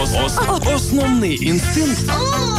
Основний інстинкт.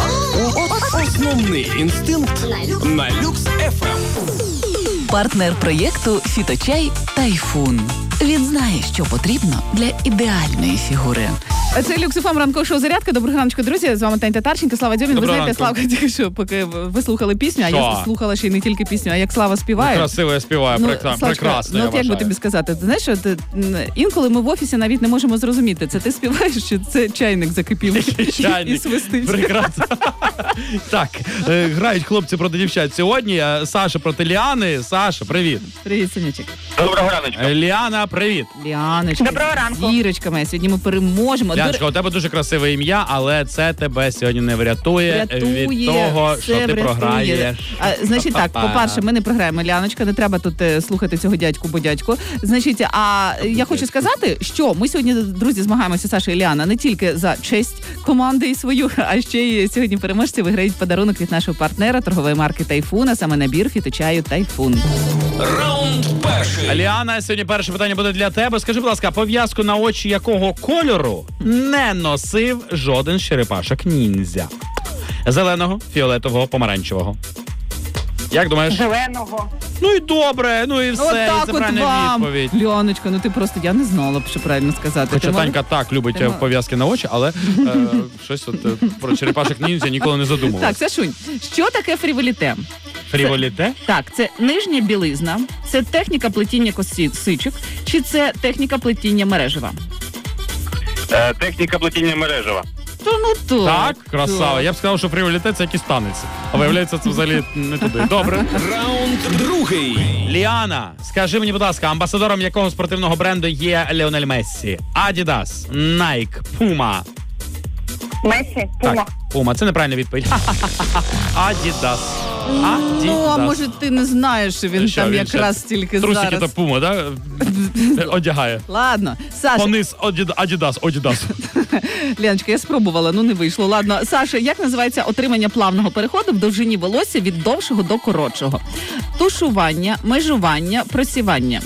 Основний інстинкт на Люкс ФМ. Партнер проєкту «Фіточай Тайфун». Він знає, що потрібно для ідеальної фігури. Це Люкс ФМ, ранкове шоу «Зарядка». Доброго раночку, друзі. З вами Таня Татарченко, Слава Дзьомін. Ви знаєте, Славка, тільки що, поки ви слухали пісню, а я слухала ще й не тільки пісню, а як Слава співає. Красиво я співаю, прекрасно, я от як би тобі сказати, ти знаєш, інколи ми в офісі навіть не можемо зрозуміти, це ти співаєш, чи це чайник закипів і свистить. Прекрасно. Так, грають хлопці проти дівчат сьогодні. Саша проти Ліани. Саша, привіт. Привіт, Сонячик. Доброго раночка. Ліана, привіт. Ліаночка. Доброго ранку. Зірочка моя, сьогодні ми переможемо. Ліаночка, у тебе дуже красиве ім'я, але це тебе сьогодні не врятує від того, що ти програєш. Значить так, по-перше, ми не програємо, Ліаночка, не треба тут слухати цього дядьку-бодядьку. Значить, я хочу сказати, що ми сьогодні, друзі, змагаємося, Саша і Ліана, не тільки за честь команди і свою, а ще й сьогодні переможці виграють подарунок від нашого партнера, торгової марки «Тайфун», а саме набір фіточаю «Тайфун». Раунд перший. Ліана, сьогодні перше питання буде для тебе. Скажи, будь ласка, пов'язку на очі якого кольору не носив жоден з черепашок-ніндзя? Зеленого, фіолетового, помаранчевого. Як думаєш? Зеленого. Ну і добре, ну і все, Отак це от правильна вам. відповідь. Ліаночка, ну ти просто, я не знала, що правильно сказати. Хоча Танька так любить пов'язки на очі, але щось про черепашок-ніндзя ніколи не задумувалась. Так, Сашунь, що таке фріволіте? Фріволіте? Так, це нижня білизна, це техніка плетіння косичок, чи це техніка плетіння мережева? Техніка плетіння мережева. Так, красава. Я б сказав, що фріволіте – це якийсь танець. А виявляється, це взагалі не туди. Добре. Раунд другий. Ліана, скажи мені, будь ласка, амбасадором якого спортивного бренду є Ліонель Мессі? Adidas, Nike, Puma. Месі, Пума. Так, Puma. Це неправильна відповідь. Adidas. Ну, а може ти не знаєш, що він там якраз тільки зараз. Трусики та Puma, да? Одягає. Ладно, Саша. Пониз Adidas. Леночка, я спробувала, ну не вийшло. Ладно, Саша, як називається отримання плавного переходу в довжині волосся від довшого до коротшого? Тушування, межування, просівання.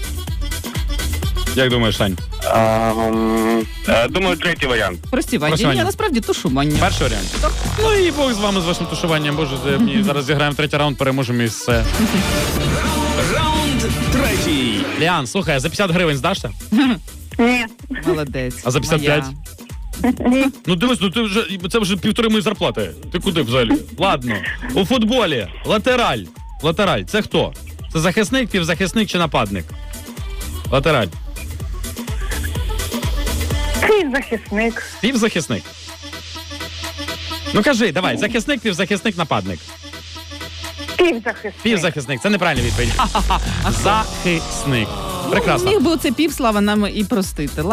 Як думаєш, Сань? Думаю, третій варіант. Просівання. Ні, насправді тушування. Перший варіант. Ну і Бог з вами, з вашим тушуванням. Боже, мені зараз зіграємо третій раунд, переможемо і все. Раунд третій. Ліан, слухай, за 50 гривень здашся? Ні. Молодець. А за 55? Ні. Ну дивись, ну це вже 1,5 моєї зарплати. Ти куди взагалі? Ладно. У футболі латераль. Латераль. Це хто? Це захисник, півзахисник чи нападник? Латераль. Захисник. Півзахисник. Ну кажи, давай, захисник, півзахисник, нападник. Півзахисник. Півзахисник. Це неправильна відповідь. Захисник. Прекрасно. Міг би оце Слава нам і простити.